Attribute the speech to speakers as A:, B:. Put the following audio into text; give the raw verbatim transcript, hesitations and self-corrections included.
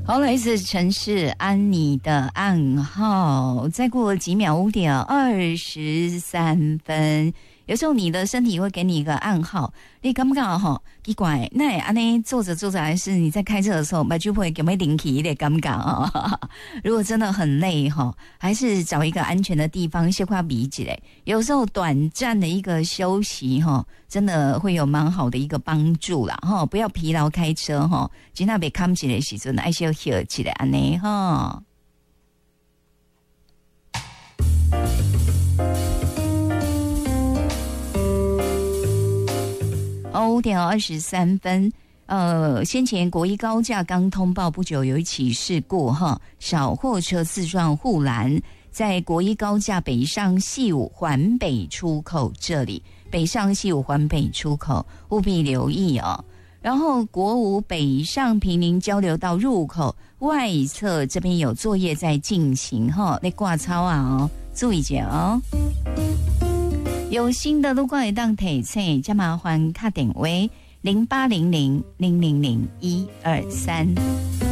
A: 好，来自城市安妮的暗号。再过几秒，五点二十三分。有时候你的身体会给你一个暗号，你感不感哈？奇怪，那安尼做着做着，还是你在开车的时候，把就会有没有灵起一点感觉啊？如果真的很累哈，还是找一个安全的地方先快鼻子嘞。有时候短暂的一个休息哈，真的会有蛮好的一个帮助啦哈。不要疲劳开车哈，今天被看起来时阵，爱休息起来安尼哈。哦，五点二十三分。呃，先前国一高架刚通报不久有一起事故哈，小货车自撞护栏，在国一高架北上西武环北出口这里，北上西武环北出口务必留意哦。然后国五北上坪林交流道入口外侧这边有作业在进行哈，你挂操啊哦，注意一下哦。有新的路过会当提醒，加麻烦打电话零八零零零零零一二三。